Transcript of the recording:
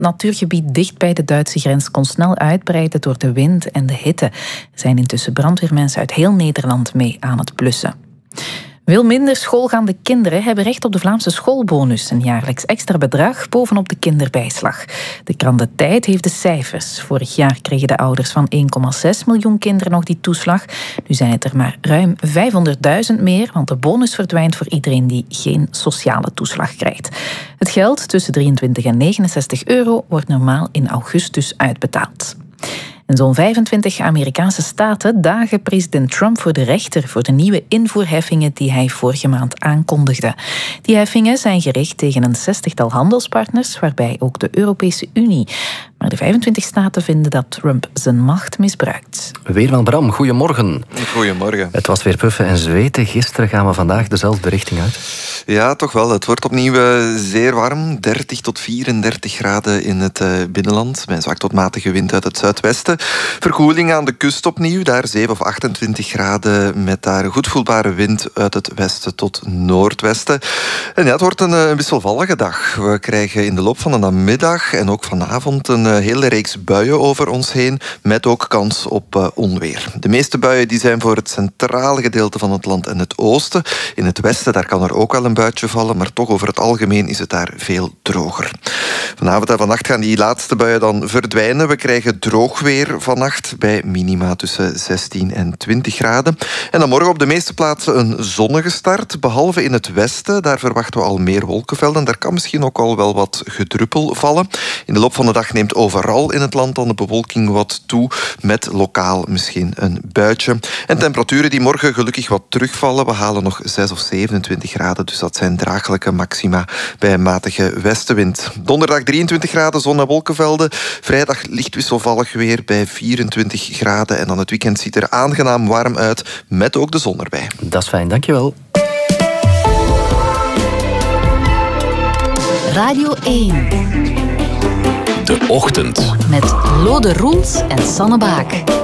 natuurgebied dicht bij de Duitse grens kon snel uitbreiden door de wind en de hitte. Er zijn intussen brandweermensen uit heel Nederland mee aan het blussen. Veel minder schoolgaande kinderen hebben recht op de Vlaamse schoolbonus, een jaarlijks extra bedrag bovenop de kinderbijslag. De krant De Tijd heeft de cijfers. Vorig jaar kregen de ouders van 1,6 miljoen kinderen nog die toeslag. Nu zijn het er maar ruim 500.000 meer, want de bonus verdwijnt voor iedereen die geen sociale toeslag krijgt. Het geld tussen 23 en 69 euro wordt normaal in augustus uitbetaald. In zo'n 25 Amerikaanse staten dagen president Trump voor de rechter voor de nieuwe invoerheffingen die hij vorige maand aankondigde. Die heffingen zijn gericht tegen een 60-tal handelspartners, waarbij ook de Europese Unie. Maar de 25 staten vinden dat Trump zijn macht misbruikt. Weerman Bram, goedemorgen. Goedemorgen. Het was weer puffen en zweten. Gisteren gaan we vandaag dezelfde richting uit. Ja, toch wel. Het wordt opnieuw zeer warm. 30 tot 34 graden in het binnenland. Bij een zwak tot matige wind uit het zuidwesten. Verkoeling aan de kust opnieuw. Daar 7 of 28 graden met daar goed voelbare wind uit het westen tot noordwesten. En ja, het wordt een wisselvallige dag. We krijgen in de loop van de namiddag en ook vanavond een hele reeks buien over ons heen, met ook kans op onweer. De meeste buien die zijn voor het centrale gedeelte van het land en het oosten. In het westen daar kan er ook wel een buitje vallen, maar toch over het algemeen is het daar veel droger. Vanavond en vannacht gaan die laatste buien dan verdwijnen. We krijgen droog weer vannacht bij minima tussen 16 en 20 graden. En dan morgen op de meeste plaatsen een zonnige start, behalve in het westen. Daar verwachten we al meer wolkenvelden. Daar kan misschien ook al wel wat gedruppel vallen. In de loop van de dag neemt overal in het land dan de bewolking wat toe, met lokaal misschien een buitje. En temperaturen die morgen gelukkig wat terugvallen. We halen nog 6 of 27 graden, dus dat zijn draaglijke maxima bij een matige westenwind. Donderdag 23 graden, zon en wolkenvelden. Vrijdag licht wisselvallig weer bij 24 graden. En dan het weekend ziet er aangenaam warm uit, met ook de zon erbij. Dat is fijn, dankjewel. Radio 1. De Ochtend. Met Lode Roels en Sanne Baak.